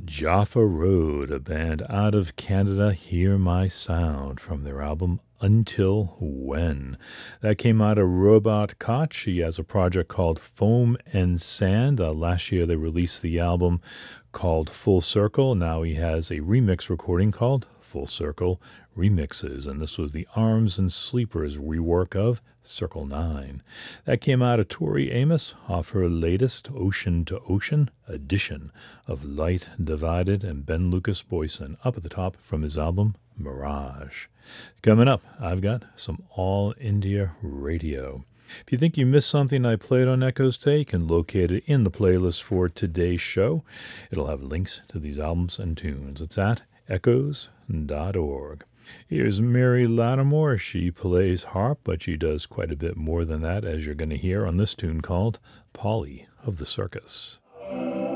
Jaffa Road, a band out of Canada, Hear My Sound from their album Until When. That came out of Robot Koch. He has a project called Foam and Sand. Last year they released the album called Full Circle. Now he has a remix recording called Full Circle Remixes, and this was the Arms and Sleepers rework of Circle 9. That came out of Tori Amos off her latest Ocean to Ocean edition of Light Divided, and Ben Lucas Boyson up at the top from his album Mirage. Coming up, I've got some All India Radio. If you think you missed something I played on Echoes today, you can locate it in the playlist for today's show. It'll have links to these albums and tunes. It's at echoes.org. Here's Mary Lattimore. She plays harp, but she does quite a bit more than that, as you're going to hear on this tune called Polly of the Circus.